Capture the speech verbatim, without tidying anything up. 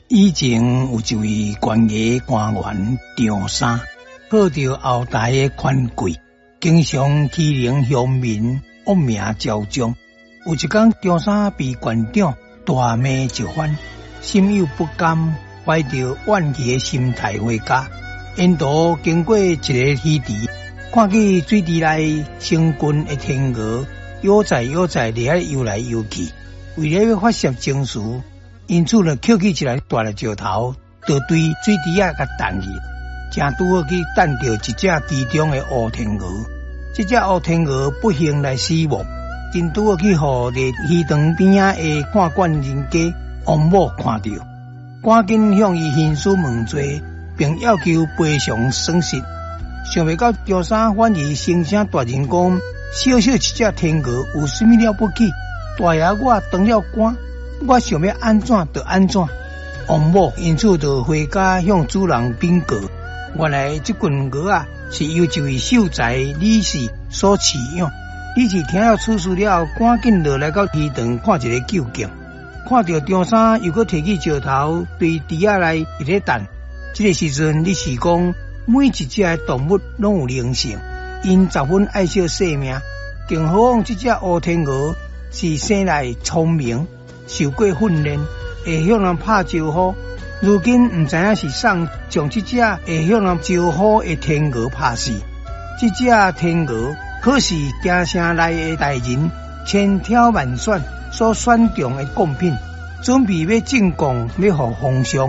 以前有一位官衙官员张三，靠着后台的权贵，经常欺凌乡民，恶名昭彰。有一天，张三被县长大骂一番，心有不甘，怀着怨气的心态回家。沿途经过一个溪池，看见水池内成群的天鹅悠哉悠哉地游来游去。为了要发泄情绪，因此呢，捡起一个大的石头，就对水池啊甲弹去，正拄好去弹到一只其中的黑天鹅。这只黑天鹅不幸来死亡，真拄好去互伫鱼塘边仔的看管人家王某看到，赶紧向伊兴师问罪，并要求赔偿损失。想袂到张三反而声声大人讲，小小一只天鹅有什么了不起？大爷我当了官，我想要安怎就安怎。王某因此就回家向主人禀告，原来这群鹅啊是由一位秀才李氏所饲养。李氏听了此事了，赶紧落来到鱼塘看一个究竟。看到张三又搁摕起石头对池仔内一直弹，这个时阵李氏讲，每一只的动物拢有灵性，因十分爱惜生命，更何况这只黑天鹅是生来聪明，受过训练，会向人拍招呼。如今唔知影是谁将这只会向人招呼的天鹅拍死。这只天鹅可是家城内的大人千挑万选所选中的贡品，准备要进贡，要互皇上